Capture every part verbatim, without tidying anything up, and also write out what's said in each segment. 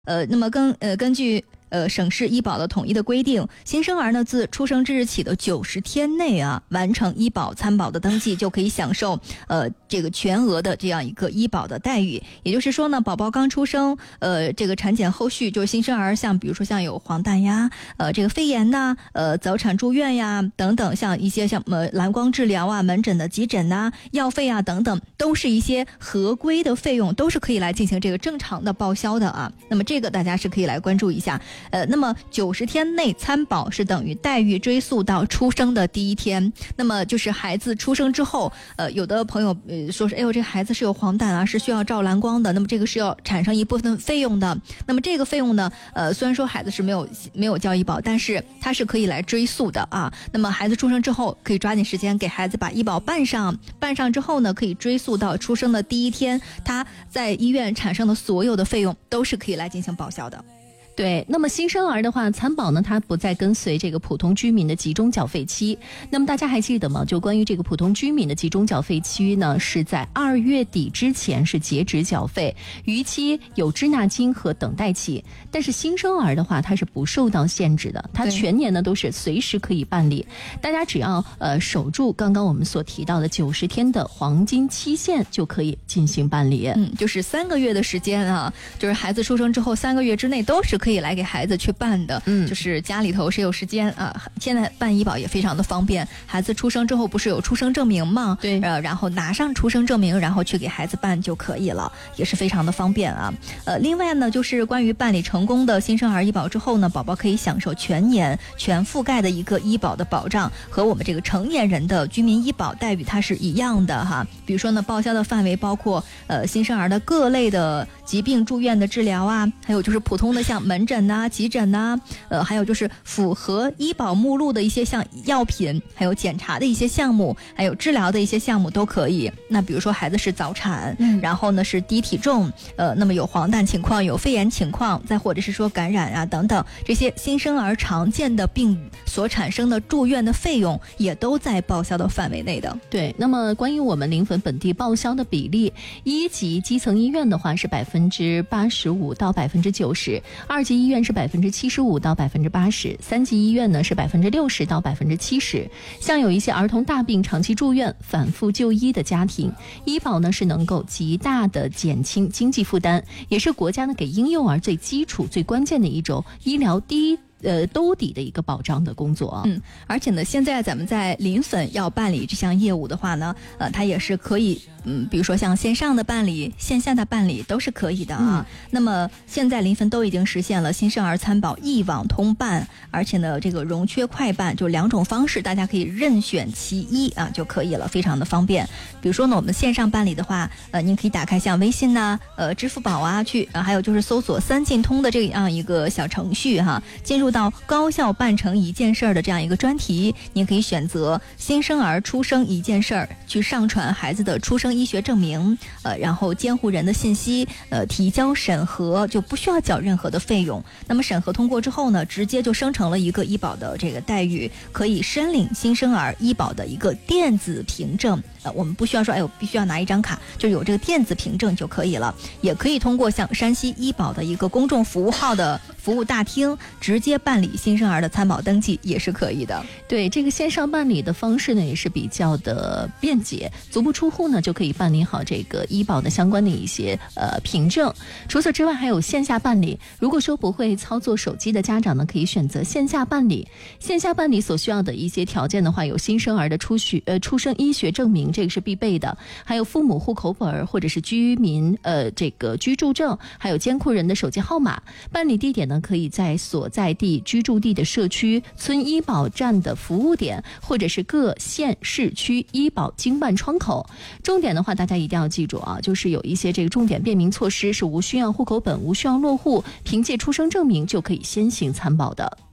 呃，那么根呃根据呃省市医保的统一的规定，新生儿呢自出生之日起的九十天内啊，完成医保参保的登记，就可以享受呃这个全额的这样一个医保的待遇。也就是说呢，宝宝刚出生，呃这个产检后续就是新生儿，像比如说像有黄疸呀，呃这个肺炎呐，呃早产住院呀等等，像一些像呃蓝光治疗啊、门诊的急诊呐、药费啊等等，都是一些合规的费用，都是可以来进行这个正常的报销的啊。那么这个大家是可以来关注一下。呃，那么九十天内参保是等于待遇追溯到出生的第一天。那么就是孩子出生之后，呃，有的朋友呃说是，哎呦，这个孩子是有黄疸啊，是需要照蓝光的，那么这个是要产生一部分费用的。那么这个费用呢，呃，虽然说孩子是没有没有交医保，但是它是可以来追溯的啊。那么孩子出生之后，可以抓紧时间给孩子把医保办上，办上之后呢，可以追溯到出生的第一天，他在医院产生的所有的费用都是可以来进行报销的。 对，那么新生儿的话，参保呢，它不再跟随这个普通居民的集中缴费期。那么大家还记得吗？就关于这个普通居民的集中缴费期呢，是在二月底之前是截止缴费，逾期有滞纳金和等待期。但是新生儿的话，它是不受到限制的，它全年呢都是随时可以办理。大家只要呃守住刚刚我们所提到的九十天的黄金期限，就可以进行办理。 嗯，就是三个月的时间啊，就是孩子出生之后三个月之内都是可以来给孩子去办的。嗯，就是家里头谁有时间啊，现在办医保也非常的方便。孩子出生之后不是有出生证明吗？ 对， 呃，然后拿上出生证明，然后去给孩子办就可以了，也是非常的方便啊。呃，另外呢，就是关于办理成功的新生儿医保之后呢，宝宝可以享受全年全覆盖的一个医保的保障，和我们这个成年人的居民医保待遇它是一样的哈。比如说呢，报销的范围包括呃新生儿的各类的疾病住院的治疗啊，还有就是普通的像门诊呐、急诊呐，呃，还有就是符合医保目录的一些像药品，还有检查的一些项目，还有治疗的一些项目都可以。那比如说孩子是早产，嗯、然后呢是低体重，呃，那么有黄疸情况、有肺炎情况，再或者是说感染啊等等，这些新生儿常见的病所产生的住院的费用，也都在报销的范围内的。 对，那么关于我们临汾本地报销的比例，一级基层医院的话是百分之八十五到百分之九十，二级医院是百分之七十五到百分之八十，三级医院呢是百分之六十到百分之七十。像有一些儿童大病长期住院、反复就医的家庭，医保呢是能够极大的减轻经济负担，也是国家呢给婴幼儿最基础、最关键的一种医疗低。呃，兜底的一个保障的工作。 嗯，而且呢，现在咱们在临汾要办理这项业务的话呢，呃，它也是可以，嗯，比如说像线上的办理、线下的办理都是可以的啊。嗯、那么现在临汾都已经实现了新生儿参保一网通办，而且呢，这个融缺快办，就两种方式，大家可以任选其一啊就可以了，非常的方便。比如说呢，我们线上办理的话，呃，您可以打开像微信呐、啊、呃，支付宝啊去，呃，还有就是搜索三进通的这样一个小程序哈，进入到高效办成一件事儿的这样一个专题，您可以选择新生儿出生一件事儿，去上传孩子的出生医学证明，呃，然后监护人的信息，呃，提交审核，就不需要缴任何的费用。那么审核通过之后呢，直接就生成了一个医保的这个待遇，可以申领新生儿医保的一个电子凭证。呃，我们不需要说，哎呦，必须要拿一张卡，就有这个电子凭证就可以了。也可以通过像山西医保的一个公众服务号的服务大厅，直接办理新生儿的参保登记也是可以的。 对，这个线上办理的方式呢，也是比较的便捷，足不出户呢就可以办理好这个医保的相关的一些呃凭证。除此之外，还有线下办理。如果说不会操作手机的家长呢，可以选择线下办理。线下办理所需要的一些条件的话，有新生儿的出学呃出生医学证明。这个是必备的，还有父母户口本或者是居民呃这个居住证，还有监护人的手机号码。办理地点呢，可以在所在地居住地的社区村医保站的服务点，或者是各县市区医保经办窗口。重点的话，大家一定要记住啊，就是有一些这个重点便民措施是无需要户口本、无需要落户，凭借出生证明就可以先行参保的。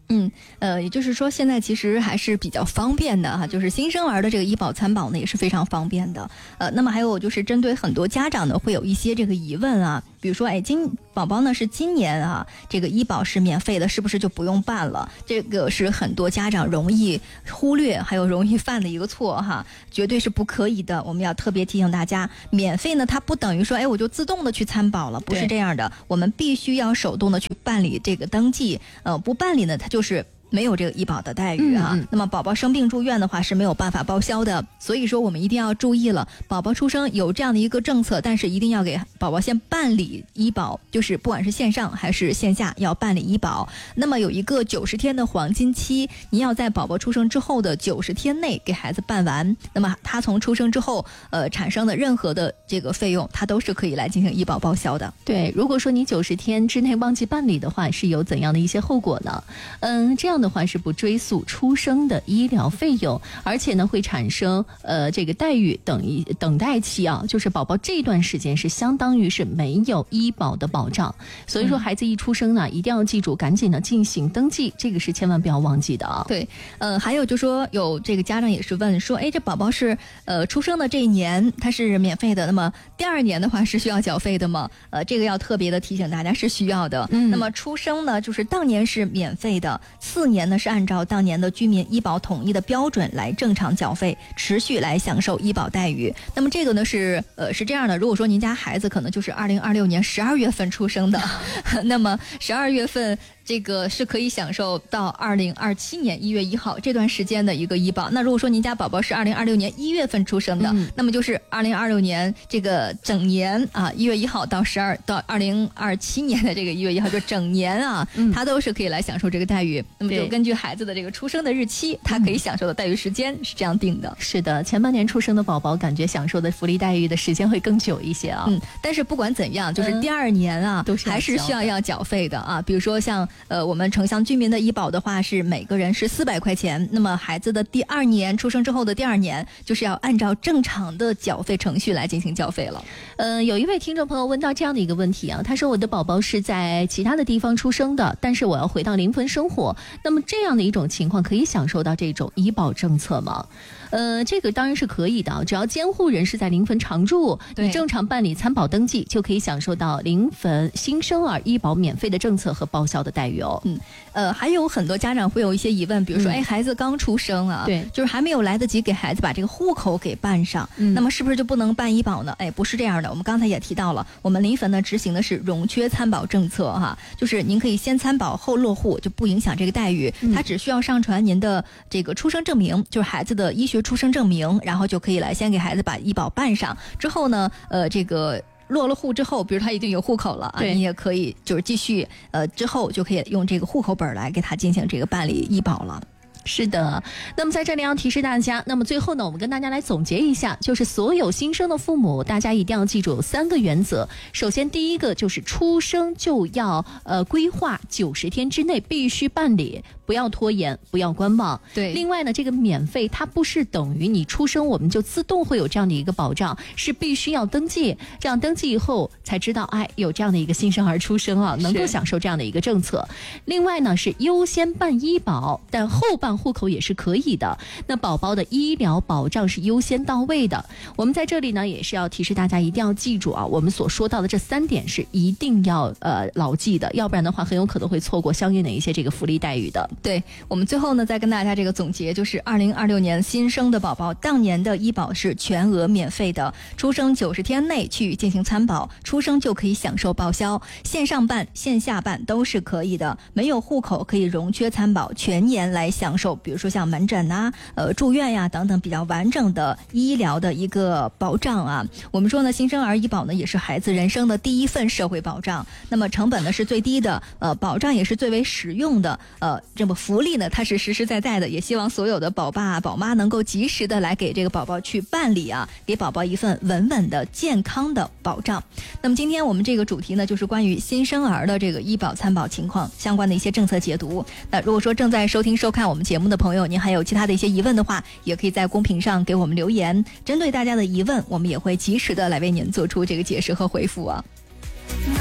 嗯，呃，也就是说，现在其实还是比较方便的哈，就是新生儿的这个医保参保呢也是非常方便的。呃，那么还有就是针对很多家长呢会有一些这个疑问啊，比如说，哎，今宝宝呢是今年啊，这个医保是免费的，是不是就不用办了？这个是很多家长容易忽略，还有容易犯的一个错哈，绝对是不可以的。我们要特别提醒大家，免费呢它不等于说，哎，我就自动的去参保了，不是这样的，我们必须要手动的去办理这个登记，呃，不办理呢，它就是没有这个医保的待遇啊、嗯嗯、那么宝宝生病住院的话是没有办法报销的，所以说我们一定要注意了，宝宝出生有这样的一个政策，但是一定要给宝宝先办理医保，就是不管是线上还是线下要办理医保。那么有一个九十天的黄金期，你要在宝宝出生之后的九十天内给孩子办完，那么他从出生之后呃产生的任何的这个费用，他都是可以来进行医保报销的。 对，如果说你九十天之内忘记办理的话，是有怎样的一些后果呢？嗯，这样的话是不追溯出生的医疗费用，而且呢会产生呃这个待遇等一等待期啊，就是宝宝这段时间是相当于是没有医保的保障，所以说孩子一出生呢，一定要记住赶紧的进行登记，这个是千万不要忘记的啊。 对，呃，还有就说有这个家长也是问说，哎，这宝宝是呃出生的这一年他是免费的，那么第二年的话是需要缴费的吗？呃，这个要特别的提醒大家是需要的。嗯，那么出生呢，就是当年是免费的，次年呢是按照当年的居民医保统一的标准来正常缴费，持续来享受医保待遇。那么这个呢是呃是这样的，如果说您家孩子可能就是二零二六年十二月份出生的，那么十二月份这个是可以享受到二零二七年一月一号这段时间的一个医保。那如果说您家宝宝是二零二六年一月份出生的，嗯、那么就是二零二六年这个整年啊，一月一号到十二到二零二七年的这个一月一号，就整年啊，嗯、他都是可以来享受这个待遇。那么就根据孩子的这个出生的日期，他可以享受的待遇时间是这样定的。 是的，前半年出生的宝宝感觉享受的福利待遇的时间会更久一些啊。 嗯，但是不管怎样，就是第二年啊， 嗯、 还是需要要缴费的啊。比如说像呃我们城乡居民的医保的话，是每个人是四百块钱。那么孩子的第二年出生之后的第二年，就是要按照正常的缴费程序来进行缴费了。 呃，有一位听众朋友问到这样的一个问题啊，他说我的宝宝是在其他的地方出生的，但是我要回到临汾生活，那么这样的一种情况可以享受到这种医保政策吗？呃，这个当然是可以的，只要监护人是在临汾常住，你正常办理参保登记，就可以享受到临汾新生儿医保免费的政策和报销的待遇哦。 嗯，呃，还有很多家长会有一些疑问，比如说，嗯、哎，孩子刚出生啊， 对， 就是还没有来得及给孩子把这个户口给办上，嗯、那么是不是就不能办医保呢？哎，不是这样的，我们刚才也提到了，我们临汾呢执行的是荣缺参保政策哈，就是您可以先参保后落户，就不影响这个待遇，嗯、他只需要上传您的这个出生证明，就是孩子的医学出生证明，然后就可以来先给孩子把医保办上，之后呢，呃，这个落了户之后，比如他已经有户口了啊，你也可以就是继续呃之后就可以用这个户口本来给他进行这个办理医保了。 是的，那么在这里要提示大家，那么最后呢，我们跟大家来总结一下，就是所有新生的父母，大家一定要记住三个原则。首先，第一个就是出生就要呃规划九十天之内必须办理，不要拖延，不要观望。 对。 另外呢，这个免费它不是等于你出生我们就自动会有这样的一个保障，是必须要登记，这样登记以后才知道，哎，有这样的一个新生儿出生啊，能够享受这样的一个政策。另外呢，是优先办医保，但后办户口也是可以的，那宝宝的医疗保障是优先到位的。我们在这里呢也是要提示大家一定要记住啊，我们所说到的这三点是一定要呃牢记的，要不然的话很有可能会错过相应的一些这个福利待遇的。 对，我们最后呢再跟大家这个总结，就是二零二六年新生的宝宝当年的医保是全额免费的，出生九十天内去进行参保，出生就可以享受报销，线上办线下办都是可以的，没有户口可以荣缺参保，全年来享受比如说像门诊啊、呃住院呀、啊、等等比较完整的医疗的一个保障啊。我们说呢，新生儿医保呢也是孩子人生的第一份社会保障，那么成本呢是最低的，呃保障也是最为实用的，呃这么福利呢它是实实在在的，也希望所有的宝爸宝妈能够及时的来给这个宝宝去办理啊，给宝宝一份稳稳的健康的保障。那么今天我们这个主题呢就是关于新生儿的这个医保参保情况相关的一些政策解读。那如果说正在收听收看我们节目的朋友，您还有其他的一些疑问的话，也可以在公屏上给我们留言，针对大家的疑问我们也会及时的来为您做出这个解释和回复啊。